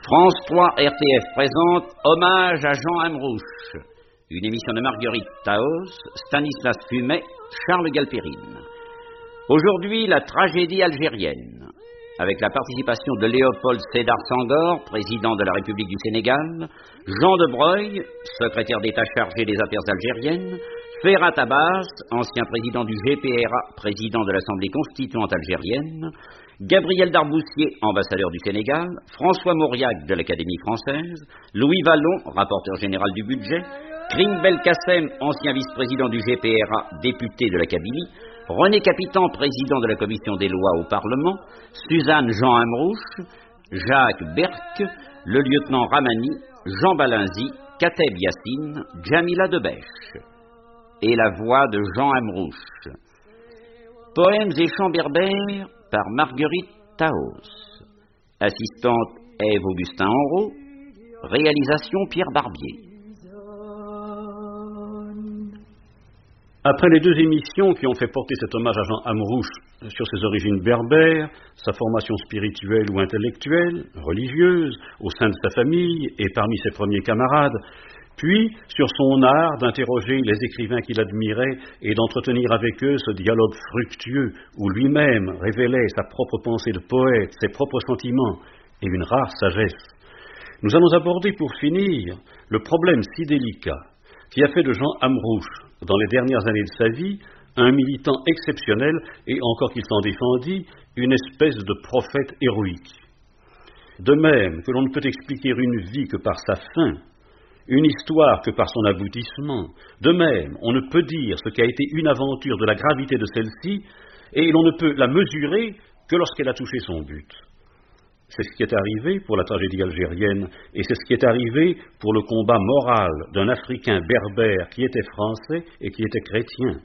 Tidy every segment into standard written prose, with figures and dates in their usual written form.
France 3 RTF présente Hommage à Jean Amrouche, une émission de Marguerite Taos, Stanislas Fumet, Charles Galpérine. Aujourd'hui, la tragédie algérienne, avec la participation de Léopold Sédar Senghor, président de la République du Sénégal, Jean de Broglie, secrétaire d'État chargé des affaires algériennes, Ferhat Abbas, ancien président du GPRA, président de l'Assemblée constituante algérienne, Gabriel Darboussier, ambassadeur du Sénégal, François Mauriac de l'Académie française, Louis Vallon, rapporteur général du budget, Krim Belkacem, ancien vice-président du GPRA, député de la Kabylie, René Capitan, président de la commission des lois au Parlement, Suzanne Jean Amrouche, Jacques Berck, le lieutenant Ramani, Jean Balinzi, Kateb Yassine, Jamila Debèche. Et la voix de Jean Amrouche. Poèmes et chants berbères par Marguerite Taos. Assistante Ève Augustin-Henrault. Réalisation Pierre Barbier. Après les deux émissions qui ont fait porter cet hommage à Jean Amrouche sur ses origines berbères, sa formation spirituelle ou intellectuelle, religieuse, au sein de sa famille et parmi ses premiers camarades, puis sur son art d'interroger les écrivains qu'il admirait et d'entretenir avec eux ce dialogue fructueux où lui-même révélait sa propre pensée de poète, ses propres sentiments et une rare sagesse. Nous allons aborder pour finir le problème si délicat qui a fait de Jean Amrouche, dans les dernières années de sa vie, un militant exceptionnel et, encore qu'il s'en défendît, une espèce de prophète héroïque. De même que l'on ne peut expliquer une vie que par sa fin, une histoire que par son aboutissement, de même on ne peut dire ce qu'a été une aventure de la gravité de celle-ci, et l'on ne peut la mesurer que lorsqu'elle a touché son but. C'est ce qui est arrivé pour la tragédie algérienne, et c'est ce qui est arrivé pour le combat moral d'un Africain berbère qui était français et qui était chrétien.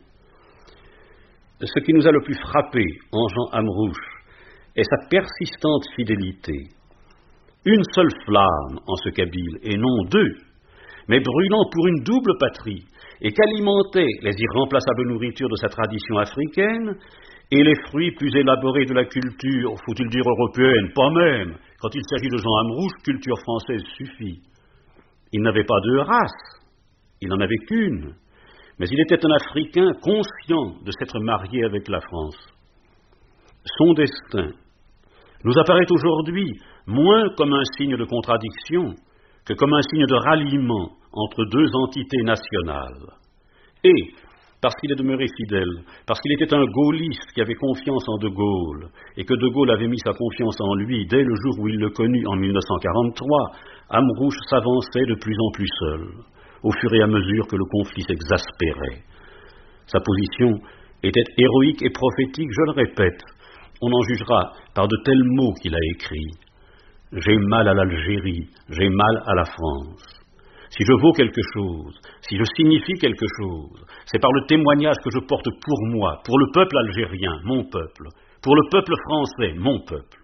Ce qui nous a le plus frappé en Jean Amrouche est sa persistante fidélité. Une seule flamme en ce Kabyle, et non deux, mais brûlant pour une double patrie, et qu'alimentait les irremplaçables nourritures de sa tradition africaine, et les fruits plus élaborés de la culture, faut-il dire européenne, pas même, quand il s'agit de Jean Amrouche, culture française suffit. Il n'avait pas de race, il n'en avait qu'une, mais il était un Africain conscient de s'être marié avec la France. Son destin nous apparaît aujourd'hui moins comme un signe de contradiction que comme un signe de ralliement entre deux entités nationales. Et, parce qu'il est demeuré fidèle, parce qu'il était un gaulliste qui avait confiance en De Gaulle, et que De Gaulle avait mis sa confiance en lui dès le jour où il le connut en 1943, Amrouche s'avançait de plus en plus seul, au fur et à mesure que le conflit s'exaspérait. Sa position était héroïque et prophétique, je le répète, on en jugera par de tels mots qu'il a écrits. J'ai mal à l'Algérie, j'ai mal à la France. Si je vaux quelque chose, si je signifie quelque chose, c'est par le témoignage que je porte pour moi, pour le peuple algérien, mon peuple, pour le peuple français, mon peuple.